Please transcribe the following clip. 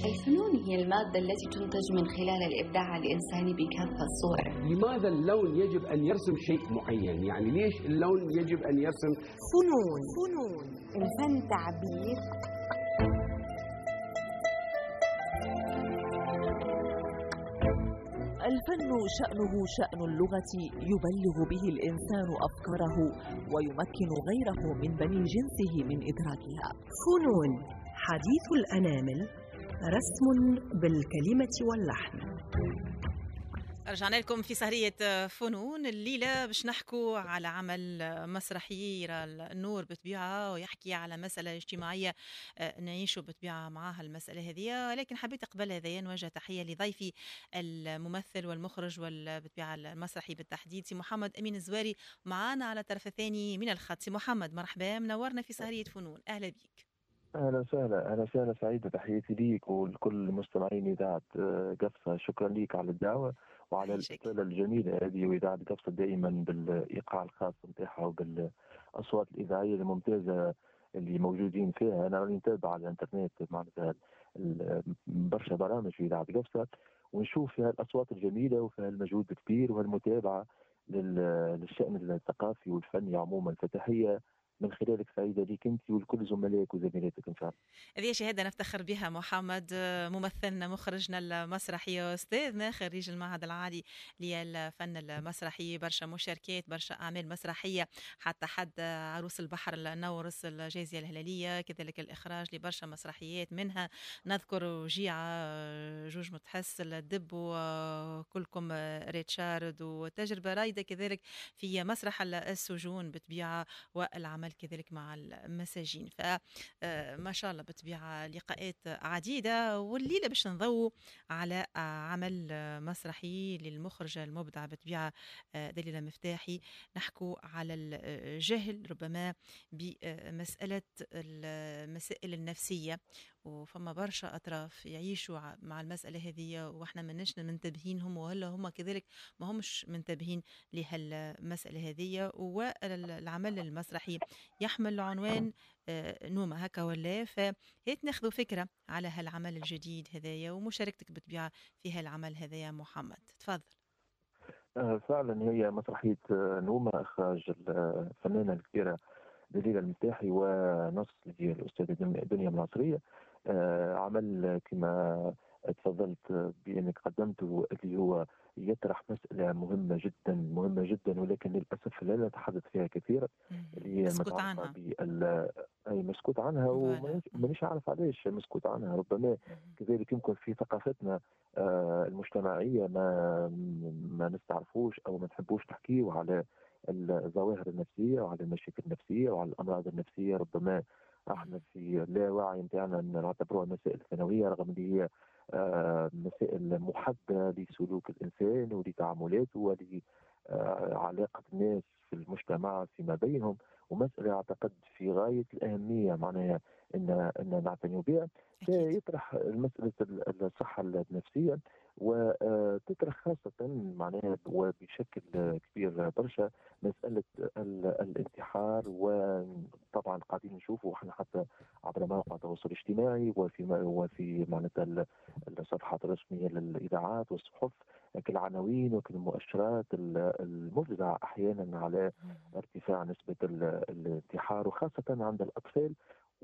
الفنون هي المادة التي تنتج من خلال الإبداع الإنساني بكافة صوره. لماذا اللون يجب أن يرسم شيء معين؟ يعني ليش اللون يجب أن يرسم؟ فنون الفن تعبير. الفن شأنه شأن اللغة، يبلغ به الإنسان أفكاره ويمكن غيره من بني جنسه من إدراكها. فنون حديث الأنامل، رسم بالكلمة واللحن. رجعنا لكم في سهرية فنون. الليلة باش نحكوا على عمل مسرحي يرى النور بطبيعة ويحكي على مسألة اجتماعية نعيشه بطبيعة معها المسألة هذه، ولكن حبيت قبل هذا نوجه تحية لضيفي الممثل والمخرج والبطبيعة المسرحي بالتحديد سي محمد أمين الزواري معانا على الطرف الثاني من الخط. سي محمد مرحبا، منورنا في سهرية فنون، أهلا بك. اهلا وسهلا، اهلا وسهلا، سعيد، تحياتي ليك ولكل مستمعين اذاعه قفصه. شكرا ليك على الدعوه وعلى الاطلاله الجميله هذه، واذاعه قفصه دائما بالايقاع الخاص نتاعها وبالاصوات الاذاعيه الممتازه اللي موجودين فيها. انا راني نتابع على الانترنت معناتها برشا برامج في اذاعه قفصه، ونشوف فيها الاصوات الجميله وفيها المجهود الكبير والمتابعه للشان الثقافي والفني عموما. فتحيه من خلالك سعيدة ليك أنت ولكل زملائك وزميلاتك إن شاء الله. هذه شهادة نفتخر بها محمد، ممثلنا مخرجنا المسرحي أستاذنا خريج المعهد العالي للفن المسرحي، برشا مشاركات، برشا أعمال مسرحية، حتى حد عروس البحر النورس الجائزة الهلالية، كذلك الإخراج لبرشا مسرحيات، منها نذكر جيعة، جوج متحس، الدب، وكلكم ريتشارد، وتجربة رايدة كذلك في مسرح السجون بطبيعة، والعمل كذلك مع المساجين. فما شاء الله بطبيعة لقاءات عديدة، والليلة باش نضوء على عمل مسرحي للمخرجة المبدعة بطبيعة دليلة مفتاحي. نحكو على الجهل ربما بمسألة المسائل النفسية، وفما برشا أطراف يعيشوا مع المسألة هذه وإحنا مناش منتبهينهم، وهلا هم كذلك ما همش منتبهين لهالمسألة هذه. والعمل المسرحي يحمل عنوان نومة هكا ولا، فهيت ناخذوا فكرة على هالعمل الجديد هذايا ومشاركتك بطبيعة في هالعمل هذايا. محمد تفضل. فعلا هي مسرحية نومة، إخراج الفنانة الكبيرة دليلة المفتاحي ونص الأستاذة دنيا الناصرية. عمل كما تفضلت بأنك قدمته اللي هو يطرح مسألة مهمة جدا مهمة جدا، ولكن للأسف لا نتحدث فيها كثيرا، اللي هي مسكوت عنها. أي مسكوت عنها، ومانيش عارف علاش مسكوت عنها. ربما كذلك يمكن في ثقافتنا المجتمعية ما نستعرفوش أو ما نحبوش نحكيه على الظواهر النفسية وعلى المشاكل النفسية وعلى الأمراض النفسية. ربما احنا في اللاوعي نتاعنا نعتبروها مسائل ثانوية، رغم اللي هي مسائل محددة لسلوك الإنسان ولتعاملاته ولعلاقة الناس في المجتمع فيما بينهم، ومسألة أعتقد في غاية الأهمية معناها أن نعتني بها. يطرح مسألة الصحة النفسية، وتطرح خاصة معناها وبشكل كبير برشا مسألة الانتحار. وطبعا قاعدين نشوفوا احنا حتى عبر مواقع التواصل الاجتماعي وفي معناتها الصفحات الرسمية للإذاعات والصحف كالعناوين وكالمؤشرات المفزعة أحيانا على ارتفاع نسبة الانتحار، وخاصة عند الأطفال